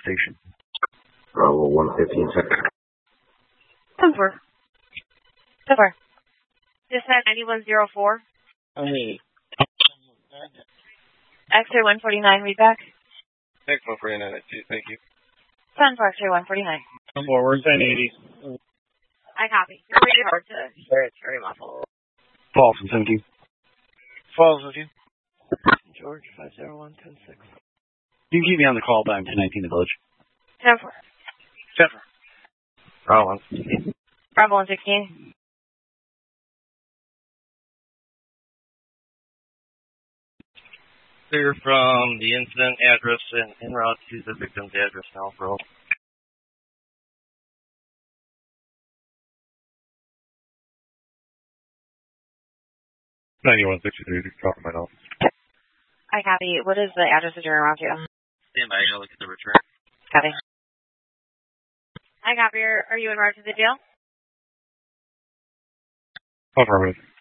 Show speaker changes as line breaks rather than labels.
station.
Bravo 115 second.
10-4. 10-4. Dispatch 9104.
Hey.
X-ray 149, read back.
X-149, thank you.
10-4, X-ray 149.
Forward 1080.
I copy. You're really hard to hear. It's very muffled.
Falls from 17.
Falls with you.
George 501-10-6.
You can keep me on the call, but I'm 1019 the village.
10-4.
10-4. Bravo 116.
Bravo 116.
Clear from the incident address and en route to the victim's address now, bro.
Talk to my office.
I copy. What is the address that you're around to?
Stand by, I'll look at the return.
Copy. I copy. Are you en route to the jail?
Affirmative.